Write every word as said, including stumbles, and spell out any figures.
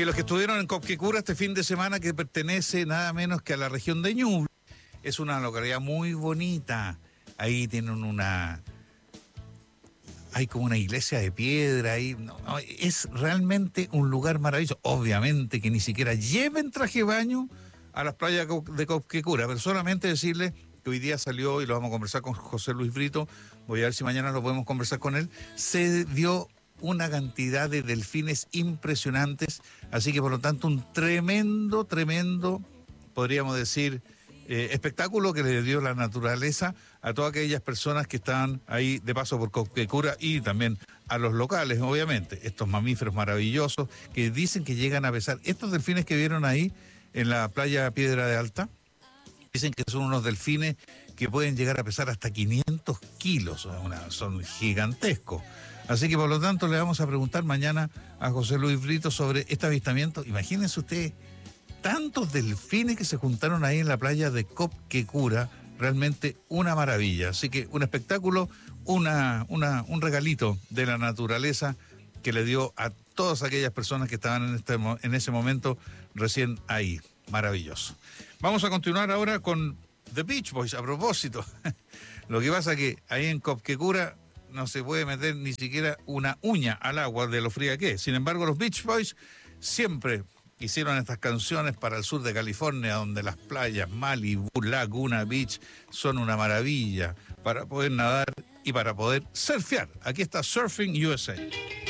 Oye, los que estuvieron en Copquecura este fin de semana, que pertenece nada menos que a la región de Ñuble, es una localidad muy bonita. Ahí tienen una... Hay como una iglesia de piedra ahí. No, no, es realmente un lugar maravilloso. Obviamente que ni siquiera lleven traje de baño a las playas de Copquecura, pero solamente decirles que hoy día salió, y lo vamos a conversar con José Luis Brito, voy a ver si mañana lo podemos conversar con él, se dio una cantidad de delfines impresionantes, así que por lo tanto un tremendo, tremendo, podríamos decir, eh, espectáculo que le dio la naturaleza a todas aquellas personas que están ahí de paso por Copquecura y también a los locales, obviamente, estos mamíferos maravillosos que dicen que llegan a pesar, estos delfines que vieron ahí en la playa Piedra de Alta, dicen que son unos delfines que pueden llegar a pesar hasta quinientos kilos, una, son gigantescos. Así que por lo tanto le vamos a preguntar mañana a José Luis Brito sobre este avistamiento. Imagínense ustedes, tantos delfines que se juntaron ahí en la playa de Copquecura, realmente una maravilla. Así que un espectáculo, una, una, un regalito de la naturaleza que le dio a todas aquellas personas que estaban en, este, en ese momento recién ahí. Maravilloso. Vamos a continuar ahora con The Beach Boys, a propósito. Lo que pasa es que ahí en Copquecura no se puede meter ni siquiera una uña al agua de lo fría que es. Sin embargo, los Beach Boys siempre hicieron estas canciones para el sur de California, donde las playas Malibu, Laguna Beach son una maravilla para poder nadar y para poder surfear. Aquí está Surfing U S A.